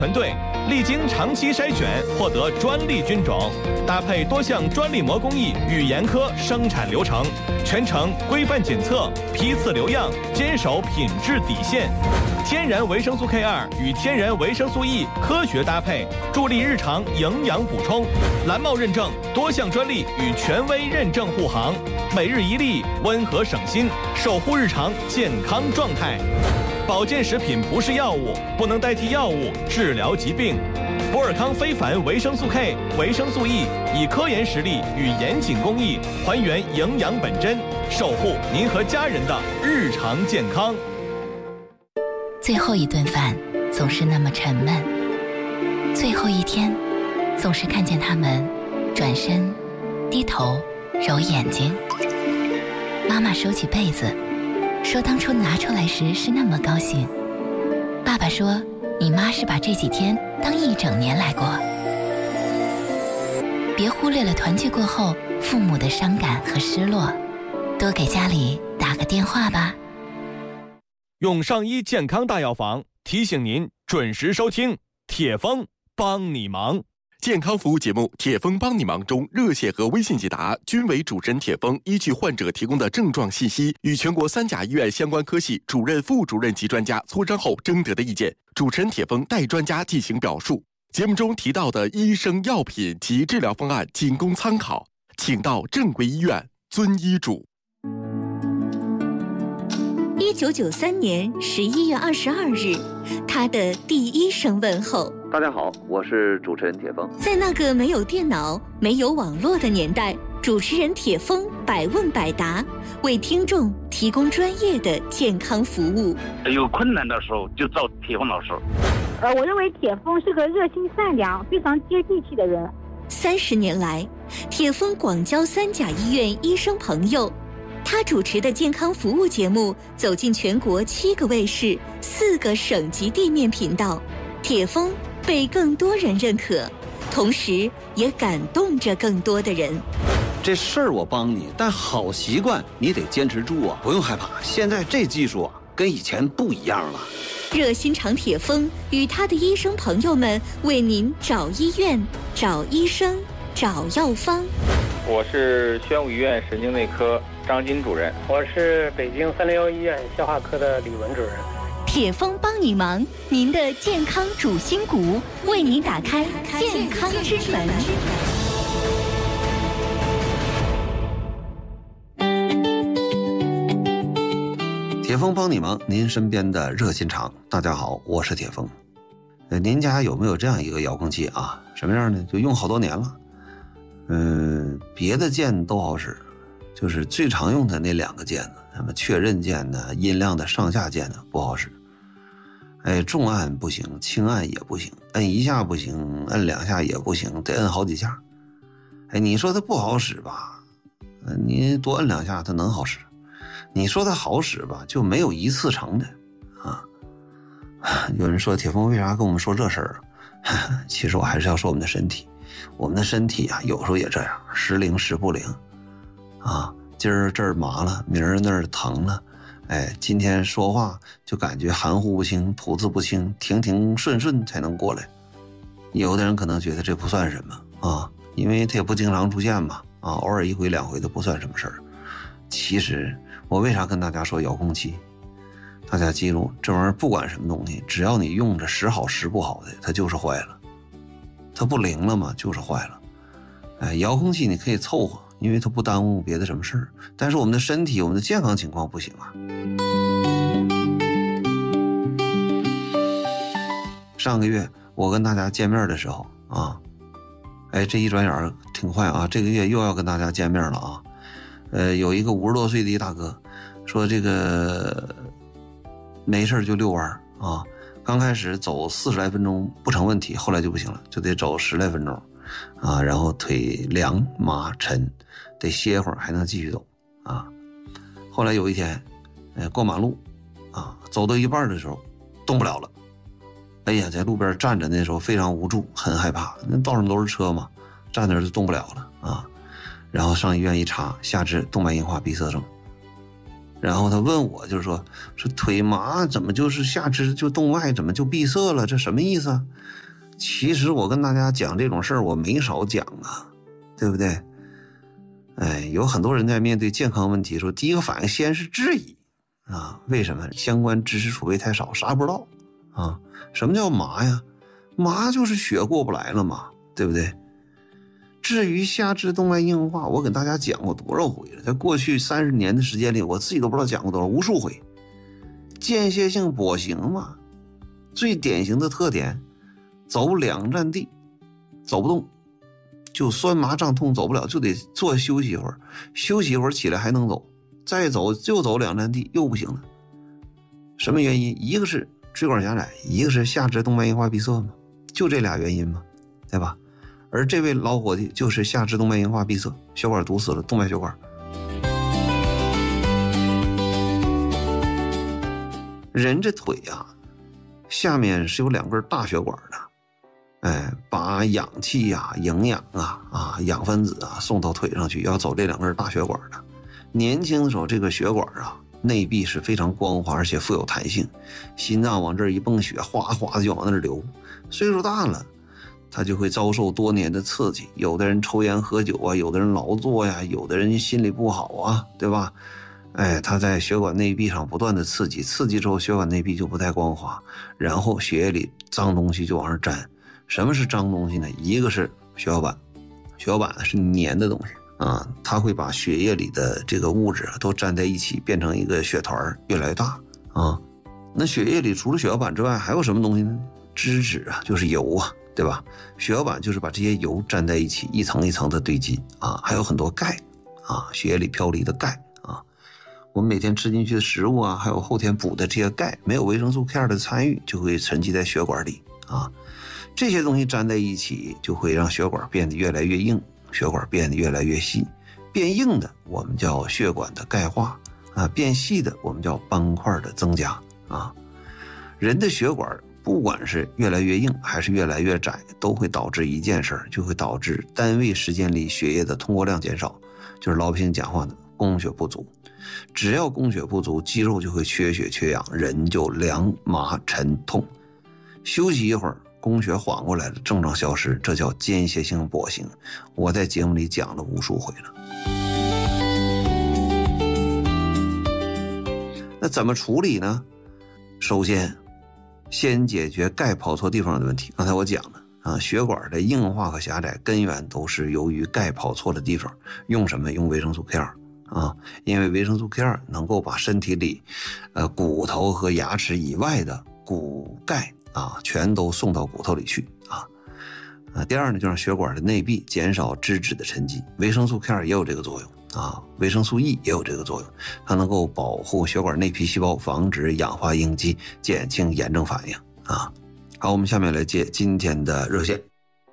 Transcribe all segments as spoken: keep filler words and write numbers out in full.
团队历经长期筛选，获得专利菌种，搭配多项专利膜工艺与严苛生产流程，全程规范检测、批次留样，坚守品质底线。天然维生素 K 二 与天然维生素 E 科学搭配，助力日常营养补充。蓝帽认证多项专利与权威认证护航，每日一粒，温和省心，守护日常健康状态。保健食品不是药物，不能代替药物治疗疾病。博尔康非凡维生素 K、维生素 E 以科研实力与严谨工艺还原营养本真，守护您和家人的日常健康。 最后一顿饭总是那么沉闷，最后一天总是看见他们转身、低头、揉眼睛。妈妈收起被子，说当初拿出来时是那么高兴。爸爸说，你妈是把这几天当一整年来过。别忽略了团聚过后父母的伤感和失落，多给家里打个电话吧。 永上医健康大药房提醒您准时收听铁峰帮你忙。 健康服务节目《铁峰帮你忙》中，热线和微信解答均为主持人铁峰依据患者提供的症状信息，与全国三甲医院相关科系主任、副主任及专家磋商后征得的意见，主持人铁峰代专家进行表述。节目中提到的医生、药品及治疗方案仅供参考，请到正规医院遵医嘱。 一九九三年十一月二十二日，他的第一声问候。 大家好，我是主持人铁峰。 在那个没有电脑、没有网络的年代，主持人铁峰百问百答，为听众提供专业的健康服务。 有困难的时候就找铁峰老师。 呃，我认为铁峰是个热心善良、非常接地气的人。 三十年来，铁峰广交三甲医院医生朋友。他主持的健康服务节目走进全国七个卫视、四个省级地面频道，铁峰被更多人认可，同时也感动着更多的人。 这事儿我帮你，但好习惯你得坚持住啊！不用害怕，现在这技术啊跟以前不一样了。 热心肠铁峰与他的医生朋友们为您找医院、找医生、找药方。 我是宣武医院神经内科张金主任， 我是北京三零幺医院消化科的李文主任。 铁峰帮你忙，您的健康主心骨，为您打开健康之门。 铁峰帮你忙，您身边的热心肠。大家好，我是铁峰。呃，您家有没有这样一个遥控器啊？什么样呢？就用好多年了。嗯，别的键都好使，就是最常用的那两个键呢，什么确认键呢、音量的上下键呢不好使。哎，重按不行，轻按也不行，摁一下不行，摁两下也不行，得摁好几下。哎，你说它不好使吧？你多摁两下它能好使。你说它好使吧，就没有一次成的啊。有人说铁峰为啥跟我们说这事儿啊？其实我还是要说我们的身体。我们的身体啊，有时候也这样，时灵时不灵，啊，今儿这儿麻了，明儿那儿疼了，哎，今天说话就感觉含糊不清，吐字不清，停停顺顺才能过来。有的人可能觉得这不算什么啊，因为它也不经常出现嘛，啊，偶尔一回两回都不算什么事儿。其实我为啥跟大家说遥控器？大家记住，这玩意儿不管什么东西，只要你用着时好时不好的，它就是坏了。它不灵了嘛，就是坏了。哎，遥控器你可以凑合，因为它不耽误别的什么事儿。但是我们的身体、我们的健康情况不行啊。上个月我跟大家见面的时候啊，哎，这一转眼挺快啊，这个月又要跟大家见面了啊。呃，有一个五十多岁的一大哥说，这个没事就遛弯啊。刚开始走四十来分钟不成问题，后来就不行了，就得走十来分钟啊，然后腿凉麻沉，得歇会儿还能继续走啊。后来有一天，呃，过马路啊，走到一半的时候动不了了，哎呀，在路边站着那时候非常无助，很害怕，那道上都是车嘛，站那儿就动不了了啊。然后上医院一查，下肢动脉硬化闭塞症。 然后他问我，就是说说腿麻怎么就是下肢就动脉怎么就闭塞了，这什么意思啊？其实我跟大家讲这种事儿我没少讲啊，对不对？哎，有很多人在面对健康问题的时候，第一个反应先是质疑啊，为什么？相关知识储备太少，啥不知道啊？什么叫麻呀？麻就是血过不来了嘛，对不对？至于下肢动脉硬化，我给大家讲过多少回了，在过去三十年的时间里，我自己都不知道讲过多少，无数回。间歇性跛行嘛，最典型的特点，走两站地走不动，就酸麻胀痛走不了，就得坐休息一会儿，休息一会儿起来还能走，再走就走两站地又不行了。什么原因？一个是椎管狭窄，一个是下肢动脉硬化闭塞嘛，就这俩原因嘛，对吧？而这位老伙计就是下肢动脉硬化闭塞，血管堵死了，动脉血管。人这腿啊，下面是有两根大血管的，哎，把氧气呀、啊、营养啊、啊氧分子啊送到腿上去，要走这两根大血管的。年轻的时候，这个血管啊，内壁是非常光滑，而且富有弹性，心脏往这儿一泵血，哗哗的就往那儿流。岁数大了，他就会遭受多年的刺激，有的人抽烟喝酒啊，有的人劳作呀，有的人心理不好啊，对吧？哎，他在血管内壁上不断的刺激，刺激之后血管内壁就不太光滑，然后血液里脏东西就往上粘。什么是脏东西呢？一个是血小板，血小板是粘的东西啊，它会把血液里的这个物质都粘在一起，变成一个血团越来越大啊。那血液里除了血小板之外还有什么东西呢？脂质啊，就是油啊，对吧？血小板就是把这些油粘在一起，一层一层的堆积啊，还有很多钙啊，血液里飘离的钙啊，我们每天吃进去的食物啊，还有后天补的这些钙，没有维生素 K 二的参与，就会沉积在血管里啊。这些东西粘在一起，就会让血管变得越来越硬，血管变得越来越细。变硬的我们叫血管的钙化啊，变细的我们叫斑块的增加啊。人的血管不管是越来越硬还是越来越窄，都会导致一件事儿，就会导致单位时间里血液的通过量减少，就是老百姓讲话的供血不足。只要供血不足，肌肉就会缺血缺氧，人就凉麻沉痛。休息一会儿，供血缓过来了，症状消失，这叫间歇性跛行。我在节目里讲了无数回了。那怎么处理呢？首先先解决钙跑错地方的问题。刚才我讲了啊，血管的硬化和狭窄根源都是由于钙跑错的地方。用什么？用维生素 K 二 啊，因为维生素 K 二 能够把身体里呃骨头和牙齿以外的骨钙啊全都送到骨头里去啊。啊，第二呢，就让血管的内壁减少脂质的沉积。维生素 K 二 也有这个作用啊，维生素 E 也有这个作用，它能够保护血管内皮细胞，防止氧化应激，减轻炎症反应啊。好，我们下面来接今天的热线。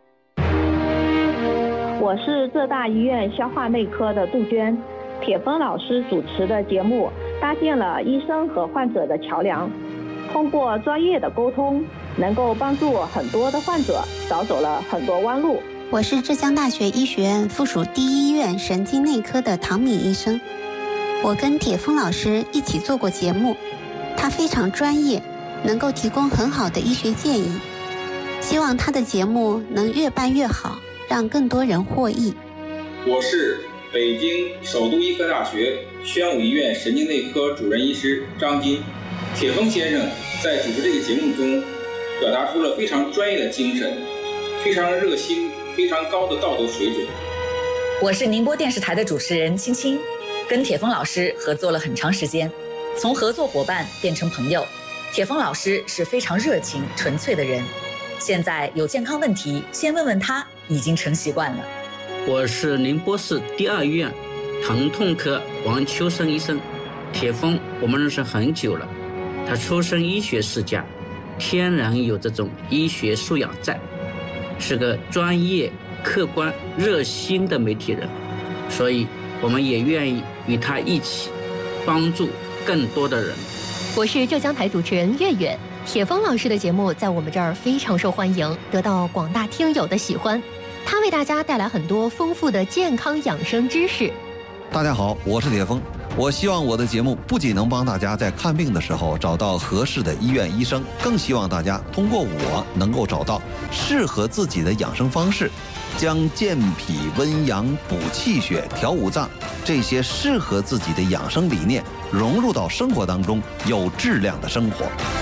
我是浙大医院消化内科的杜鹃，铁峰老师主持的节目搭建了医生和患者的桥梁，通过专业的沟通，能够帮助很多的患者少走了很多弯路。 我是浙江大学医学院附属第一医院神经内科的唐敏医生，我跟铁峰老师一起做过节目，他非常专业，能够提供很好的医学建议，希望他的节目能越办越好，让更多人获益。 我是北京首都医科大学宣武医院神经内科主任医师张金。铁峰先生在主持这个节目中表达出了非常专业的精神，非常热心，非常高的道德水准。 我是宁波电视台的主持人青青，跟铁峰老师合作了很长时间，从合作伙伴变成朋友。铁峰老师是非常热情纯粹的人，现在有健康问题先问问他已经成习惯了。 我是宁波市第二医院疼痛科王秋生医生。铁峰我们认识很久了，他出身医学世家，天然有这种医学素养在，是个专业客观热心的媒体人，所以我们也愿意与他一起帮助更多的人。 我是浙江台主持人月月，铁峰老师的节目在我们这儿非常受欢迎，得到广大听友的喜欢。他为大家带来很多丰富的健康养生知识。 大家好，我是铁峰， 我希望我的节目不仅能帮大家在看病的时候找到合适的医院医生，更希望大家通过我能够找到适合自己的养生方式，将健脾温阳、补气血、调五脏这些适合自己的养生理念融入到生活当中，有质量的生活。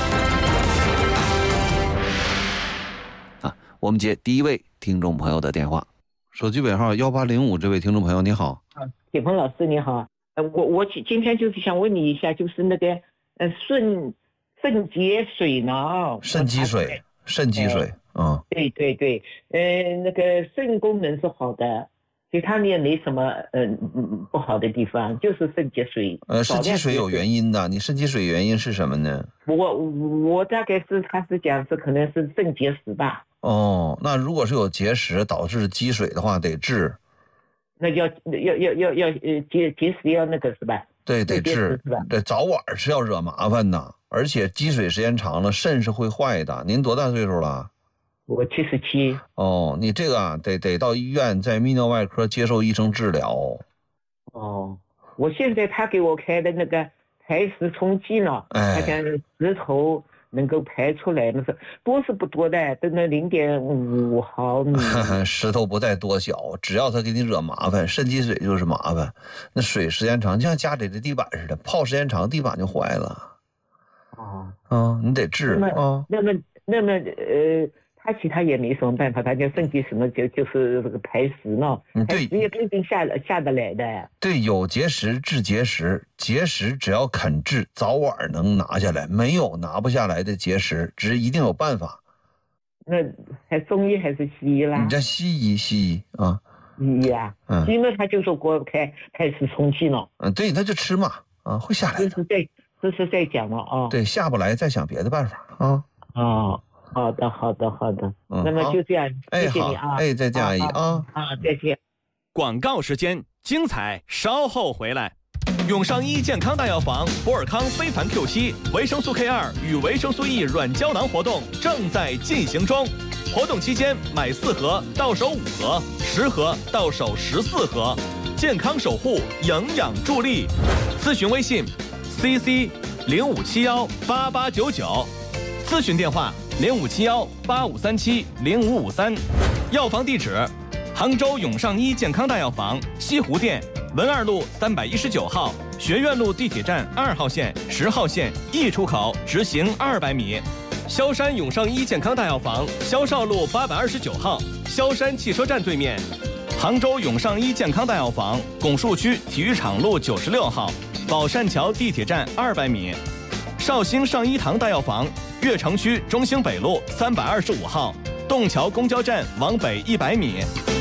啊，我们接第一位听众朋友的电话，手机尾号幺八零五，这位听众朋友你好。 啊，铁鹏老师你好。呃，我我今今天就是想问你一下，就是那个呃肾肾结水呢， 肾积水，肾积水，嗯， 对对对，呃，那个肾功能是好的，其他的也没什么呃不好的地方，就是肾结水。 呃，肾积水有原因的，你肾积水原因是什么呢？ 我我大概是他是讲是可能是肾结石吧。 哦，那如果是有结石导致积水的话，得治。 那要要要要要呃结结石要那个是吧？ 对，得治，对，早晚是要惹麻烦的，而且积水时间长了，肾是会坏的。您多大岁数了？ 我七十七。 哦，你这个啊，得得到医院在泌尿外科接受医生治疗。 哦，我现在他给我开的那个排石冲剂呢， 哎， 他讲石头能够排出来，那是多是不多的，都那零点五毫米。 石头不在多小，只要它给你惹麻烦，肾积水就是麻烦。那水时间长，就像家里的地板似的，泡时间长，地板就坏了。 哦， 嗯，你得治啊。 那么，那么，呃，他其他也没什么办法，他就肾积什么就就是这个排石呢， 嗯，对， 排石也不一定下下得来的。 对，有结石治结石，结石只要肯治，早晚能拿下来。没有拿不下来的结石，只是一定有办法。 那还中医还是西医啦？ 你这西医，西医啊， 西医啊， 嗯， 西医呢他就说给我开开石冲剂呢。 嗯，对，那就吃嘛，啊，会下来的。 这是在这是在讲了啊。 对，下不来再想别的办法啊。 哦。好的，好的，好的， 嗯， 那么就这样，谢谢你啊， 哎，再见阿姨啊， 啊，再见。 广告时间，精彩稍后回来。永尚医健康大药房博尔康非凡 Q 七维生素 K 二与维生素 E 软胶囊活动正在进行中，活动期间买四盒到手五盒，十盒到手十四盒，健康守护，营养助力。咨询微信 C C 零五七幺八八九九，咨询电话零五七幺八五三七零五五三，药房地址：杭州永尚医健康大药房西湖店文二路三百一十九号，学院路地铁站二号线、十号线 E 出口直行二百米。萧山永尚医健康大药房萧少路八百二十九号，萧山汽车站对面。杭州永尚医健康大药房拱墅区体育场路九十六号，宝善桥地铁站二百米。绍兴上医堂大药房悦城区中兴北路三百二十五号，洞桥公交站往北一百米。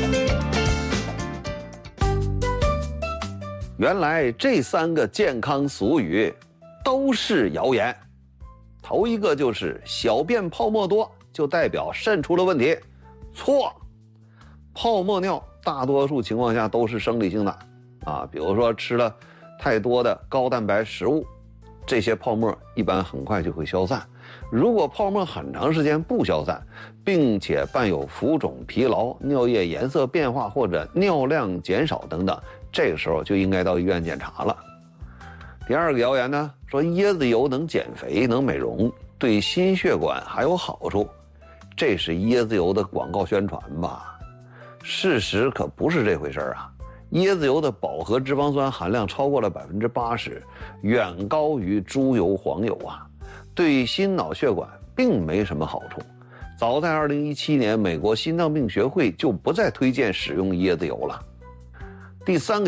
原来这三个健康俗语都是谣言。头一个就是小便泡沫多就代表肾出了问题，错。泡沫尿大多数情况下都是生理性的啊，比如说吃了太多的高蛋白食物，这些泡沫一般很快就会消散。如果泡沫很长时间不消散，并且伴有浮肿、疲劳、尿液颜色变化或者尿量减少等等，这个时候就应该到医院检查了。第二个谣言呢，说椰子油能减肥、能美容，对心血管还有好处，这是椰子油的广告宣传吧？事实可不是这回事啊！椰子油的饱和脂肪酸含量超过了百分之八十，远高于猪油、黄油啊，对心脑血管并没什么好处。早在二零一七年，美国心脏病学会就不再推荐使用椰子油了。第三个